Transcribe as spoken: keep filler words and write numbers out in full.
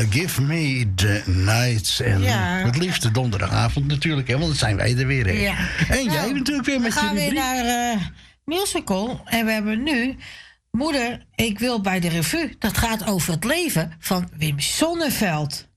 Give Me The Nights. En Ja. het liefste donderdagavond natuurlijk, hè, want dan zijn wij er weer. Hè. Ja. En Nou, jij natuurlijk weer met we je gaan weer rubriek. naar uh, musical. En we hebben nu... Moeder, ik wil bij de revue. Dat gaat over het leven van Wim Sonneveld.